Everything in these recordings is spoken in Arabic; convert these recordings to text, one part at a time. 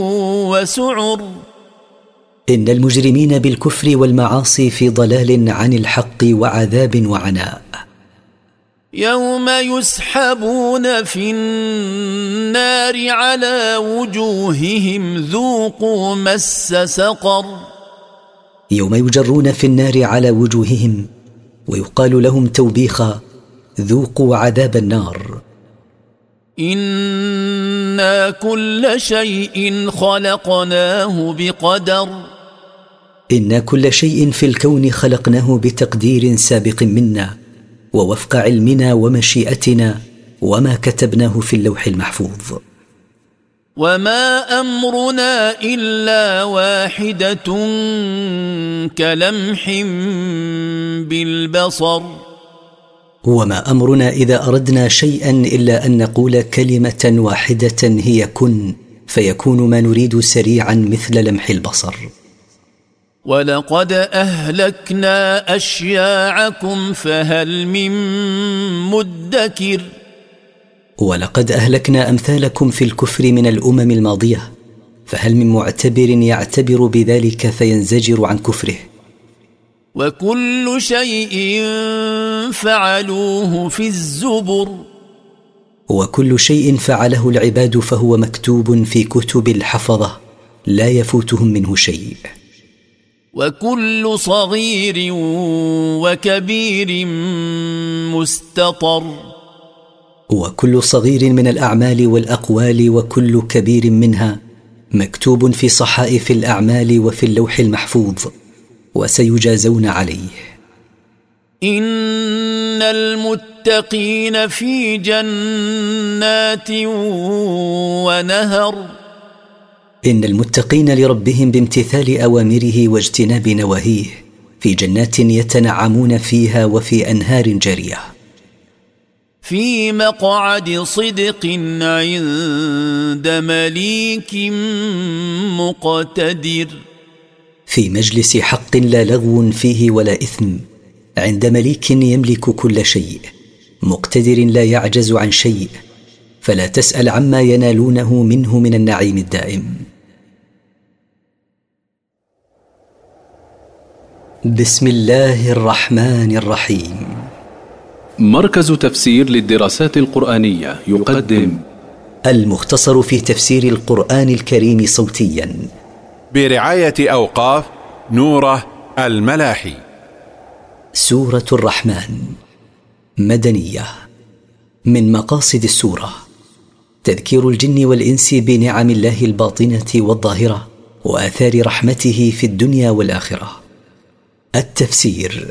وسعر. إن المجرمين بالكفر والمعاصي في ضلال عن الحق وعذاب وعناء. يوم يسحبون في النار على وجوههم ذوقوا مس سقر. يوم يجرون في النار على وجوههم ويقال لهم توبيخا ذوقوا عذاب النار. إنا كل شيء خلقناه بقدر. إنا كل شيء في الكون خلقناه بتقدير سابق منا ووفق علمنا ومشيئتنا وما كتبناه في اللوح المحفوظ. وما أمرنا إلا واحدة كلمح بالبصر. وما أمرنا إذا أردنا شيئا إلا أن نقول كلمة واحدة هي كن فيكون ما نريد سريعا مثل لمح البصر. ولقد أهلكنا أشياعكم فهل من مدكر. ولقد أهلكنا أمثالكم في الكفر من الأمم الماضية فهل من معتبر يعتبر بذلك فينزجر عن كفره. وكل شيء فعلوه في الزبر. وكل شيء فعله العباد فهو مكتوب في كتب الحفظة لا يفوتهم منه شيء. وكل صغير وكبير مستطر. وكل صغير من الأعمال والأقوال وكل كبير منها مكتوب في صحائف الأعمال وفي اللوح المحفوظ وسيجازون عليه. إن المتقين في جنات ونهر. إن المتقين لربهم بامتثال أوامره واجتناب نواهيه في جنات يتنعمون فيها وفي أنهار جارية. في مقعد صدق عند مليك مقتدر. في مجلس حق لا لغو فيه ولا إثم عند مليك يملك كل شيء مقتدر لا يعجز عن شيء فلا تسأل عما ينالونه منه من النعيم الدائم. بسم الله الرحمن الرحيم. مركز تفسير للدراسات القرآنية يقدم المختصر في تفسير القرآن الكريم صوتيا برعاية أوقاف نوره الملاحي. سورة الرحمن مدنية. من مقاصد السورة تذكير الجن والإنس بنعم الله الباطنة والظاهرة وآثار رحمته في الدنيا والآخرة. التفسير.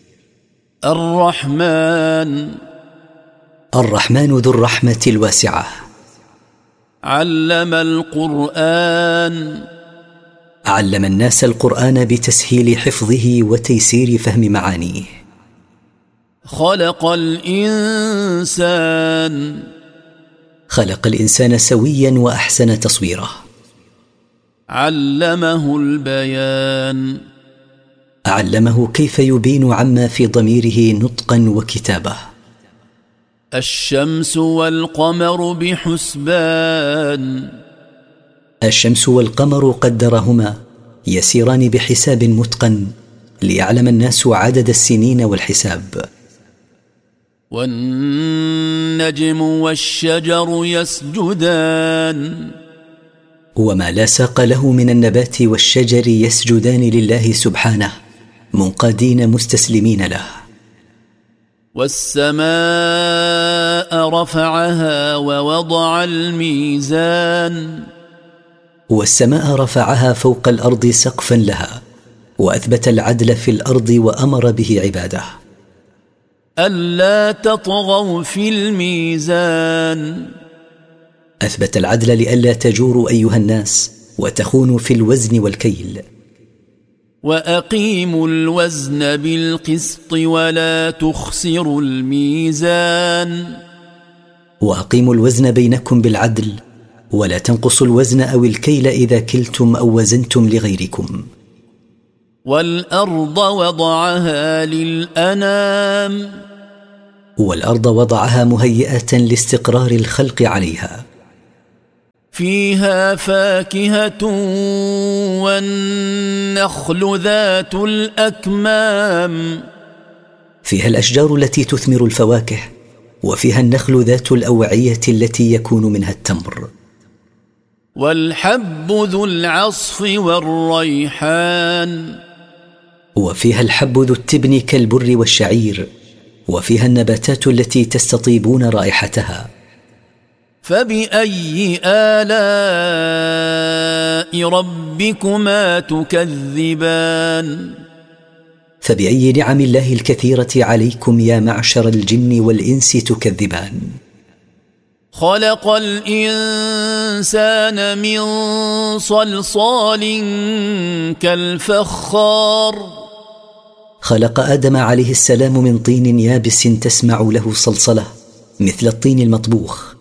الرحمن ذو الرحمة الواسعة. علم القرآن. علم الناس القرآن بتسهيل حفظه وتيسير فهم معانيه. خلق الإنسان. خلق الإنسان سويا وأحسن تصويره. علمه البيان. علمه كيف يبين عما في ضميره نطقا وكتابة. الشمس والقمر بحسبان. الشمس والقمر قدرهما يسيران بحساب متقن ليعلم الناس عدد السنين والحساب. والنجم والشجر يسجدان. وما لا ساق له من النبات والشجر يسجدان لله سبحانه منقادين مستسلمين له. والسماء رفعها ووضع الميزان. والسماء رفعها فوق الأرض سقفا لها وأثبت العدل في الأرض وأمر به عباده. ألا تطغوا في الميزان. أثبت العدل لئلا تجوروا أيها الناس وتخونوا في الوزن والكيل. وأقيموا الوزن بالقسط ولا تخسروا الميزان. وأقيموا الوزن بينكم بالعدل ولا تنقصوا الوزن أو الكيل إذا كلتم أو وزنتم لغيركم. والأرض وضعها للأنام. والأرض وضعها مهيئة لاستقرار الخلق عليها. فيها فاكهة والنخل ذات الأكمام. فيها الأشجار التي تثمر الفواكه، وفيها النخل ذات الأوعية التي يكون منها التمر. والحب ذو العصف والريحان. وفيها الحب ذو التبن كالبر والشعير، وفيها النباتات التي تستطيبون رائحتها. فبأي آلاء ربكما تكذبان؟ فبأي نعم الله الكثيرة عليكم يا معشر الجن والإنس تكذبان؟ خلق الإنسان من صلصال كالفخار. خلق آدم عليه السلام من طين يابس تسمع له صلصلة مثل الطين المطبوخ.